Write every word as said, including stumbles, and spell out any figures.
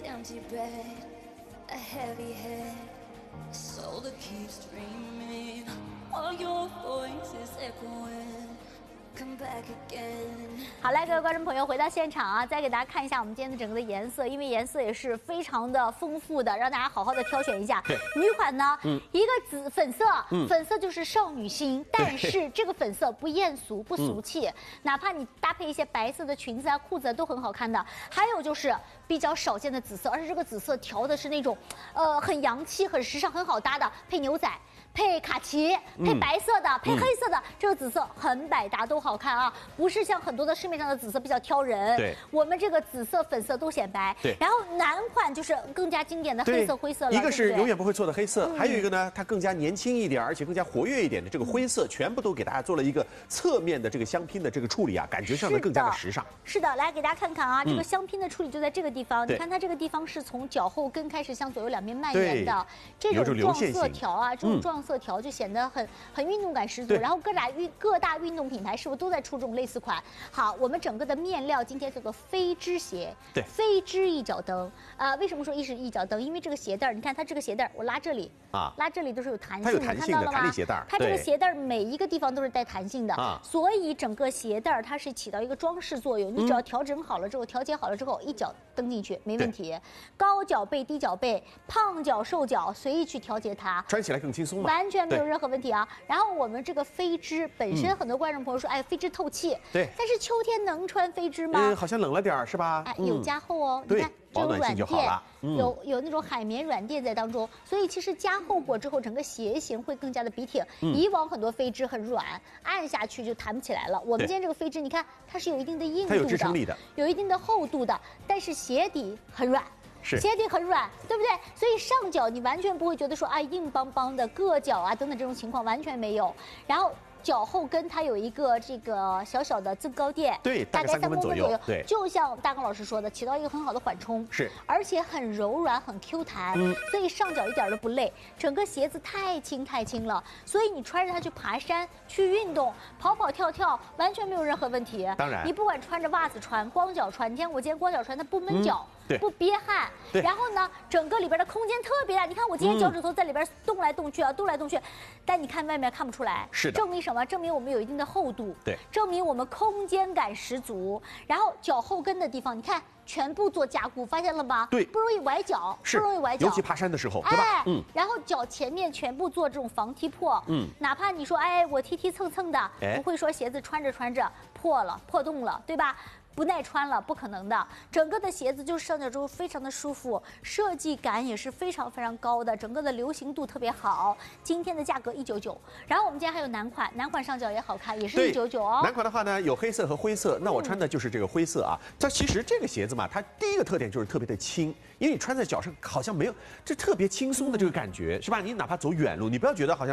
empty bed, a heavy head, a soul that keeps dreaming while your voice is echoing. Come back again. 好嘞，各位观众朋友，回到现场啊，再给大家看一下我们今天的整个的颜色，因为颜色也是非常的丰富的，让大家好好的挑选一下。 对， 女款呢， 嗯， 一个紫粉色， 嗯， 粉色就是少女心，但是这个粉色不艳俗，不俗气， 嗯、 哪怕你搭配一些白色的裙子啊、裤子啊，都很好看的。还有就是比较少见的紫色，而且这个紫色调的是那种，呃，很洋气、很时尚、很好搭的，配牛仔。配卡其，配白色的，嗯、配黑色的，这个紫色很百搭，都好看啊！不是像很多的市面上的紫色比较挑人。 对， 我们这个紫色、粉色都显白。 对， 然后男款就是更加经典的黑色、灰色了。 一个是永远不会错的黑色， 嗯、 还有一个呢，它更加年轻一点，而且更加活跃一点的这个灰色，全部都给大家做了一个侧面的这个镶拼的这个处理啊，感觉上呢更加的时尚。 是的，来给大家看看啊， 嗯、 这个镶拼的处理就在这个地方。你看它这个地方是从脚后跟开始向左右两边蔓延的，这种撞色条啊，这种撞色条就显得。很很运动感十足，然后各大运各大运动品牌是不是都在出这种类似款？好，我们整个的面料今天叫做飞织鞋， 对， 飞织一脚蹬。啊、呃，为什么说一是一脚蹬？因为这个鞋带，你看它这个鞋带，我拉这里啊，拉这里都是有弹性的， 它有弹性的弹力鞋带， 它这个鞋带每一个地方都是带弹性的，啊，所以整个鞋带它是起到一个装饰作用。你只要调整好了之后，调节好了之后，一脚蹬进去没问题。高脚背、低脚背、胖脚、瘦脚，随意去调节它， 穿起来更轻松嘛， 完全没有任何问题。问题啊，然后我们这个飞织本身，很多观众朋友说，嗯、哎，飞织透气， 对， 但是秋天能穿飞织吗？ 嗯，好像冷了点是吧？ 哎，有加厚哦， 嗯、 你看这有软垫， 嗯、 有有那种海绵软垫在当中，所以其实加厚过之后，整个鞋型会更加的笔挺。嗯、以往很多飞织很软，按下去就弹不起来了。我们今天这个飞织，你看它是有一定的硬度的， 它有支撑力的， 有一定的厚度的，但是鞋底很软。鞋底很软，对不对？所以上脚你完全不会觉得说啊硬邦邦的硌脚啊等等这种情况完全没有。然后脚后跟它有一个这个小小的增高垫， 对， 大概三公分左右， 对， 就像大刚老师说的，起到一个很好的缓冲， 是， 而且很柔软，很 Q 弹，嗯，所以上脚一点都不累，整个鞋子太轻太轻了，所以你穿着它去爬山、去运动、跑跑跳跳，完全没有任何问题。 当然， 你不管穿着袜子穿、光脚穿，你看我今天光脚穿，它不闷脚。嗯对， 不憋汗，然后呢，整个里边的空间特别大。你看我今天脚趾头在里边动来动去啊，动来动去，但你看外面看不出来。 是的， 证明什么？证明我们有一定的厚度。 对， 证明我们空间感十足。然后脚后跟的地方，你看全部做加固，发现了吗？ 对， 不容易崴脚， 是不容易崴脚。 尤其爬山的时候，对吧？ 嗯。然后脚前面全部做这种防踢破。 嗯。 哪怕你说，哎，我踢踢蹭蹭的，不会说鞋子穿着穿着破了、破洞了，对吧？不耐穿了，不可能的。整个的鞋子就是上脚之后非常的舒服，设计感也是非常非常高的，整个的流行度特别好。今天的价格一九九，然后我们今天还有男款，男款上脚也好看，也是一九九哦。 男款的话呢，有黑色和灰色，那我穿的就是这个灰色啊。它其实这个鞋子嘛，它第一个特点就是特别的轻，因为你穿在脚上好像没有这特别轻松的这个感觉，是吧？你哪怕走远路，你不要觉得好像。